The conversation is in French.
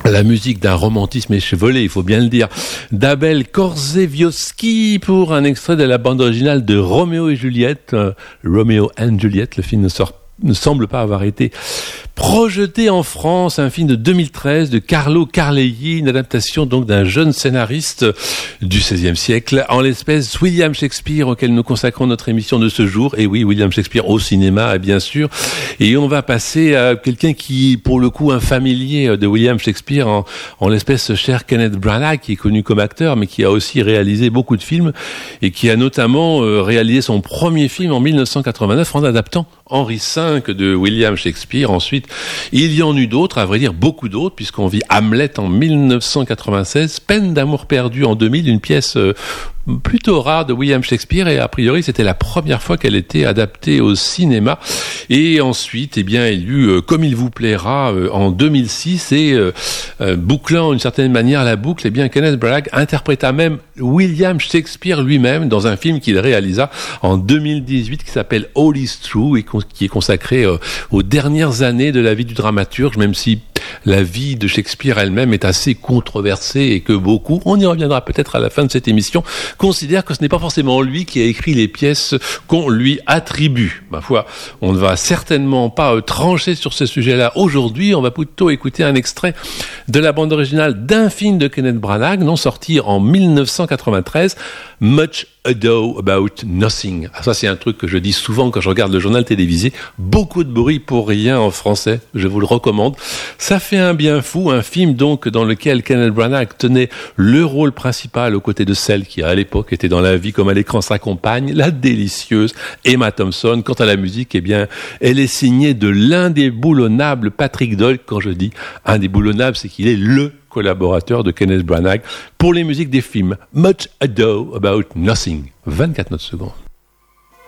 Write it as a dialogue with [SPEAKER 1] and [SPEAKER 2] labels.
[SPEAKER 1] La musique d'un romantisme échevelé, il faut bien le dire, d'Abel Korzeniowski pour un extrait de la bande originale de Roméo et Juliette. Romeo and Juliet, le film ne semble pas avoir été projeté en France, un film de 2013 de Carlo Carleghi, une adaptation donc d'un jeune scénariste du XVIe siècle, en l'espèce William Shakespeare, auquel nous consacrons notre émission de ce jour. Et oui, William Shakespeare au cinéma, bien sûr. Et on va passer à quelqu'un qui, pour le coup, un familier de William Shakespeare, en l'espèce ce cher Kenneth Branagh, qui est connu comme acteur, mais qui a aussi réalisé beaucoup de films, et qui a notamment réalisé son premier film en 1989 en adaptant Henri V de William Shakespeare. Ensuite, il y en eut d'autres, à vrai dire beaucoup d'autres, puisqu'on vit Hamlet en 1996, Peine d'amour perdu en 2000, une pièce plutôt rare de William Shakespeare, et a priori c'était la première fois qu'elle était adaptée au cinéma. Et ensuite, eh bien, il y eut Comme il vous plaira en 2006, et bouclant d'une certaine manière la boucle, eh bien, Kenneth Branagh interpréta même William Shakespeare lui-même dans un film qu'il réalisa en 2018 qui s'appelle All is True, et qui est consacré aux dernières années de la vie du dramaturge, même si la vie de Shakespeare elle-même est assez controversée et que beaucoup, on y reviendra peut-être à la fin de cette émission, considèrent que ce n'est pas forcément lui qui a écrit les pièces qu'on lui attribue. Ma foi, on ne va certainement pas trancher sur ce sujet-là aujourd'hui, on va plutôt écouter un extrait de la bande originale d'un film de Kenneth Branagh, non sorti en 1993, Much Ado About Nothing. Ça, c'est un truc que je dis souvent quand je regarde le journal télévisé. Beaucoup de bruit pour rien en français. Je vous le recommande. Ça fait un bien fou. Un film, donc, dans lequel Kenneth Branagh tenait le rôle principal aux côtés de celle qui, à l'époque, était dans la vie comme à l'écran sa compagne, la délicieuse Emma Thompson. Quant à la musique, eh bien, elle est signée de l'indéboulonnable Patrick Doyle. Quand je dis indéboulonnable, c'est qu'il est le collaborateur de Kenneth Branagh pour les musiques des films Much Ado About Nothing. 24 notes secondes.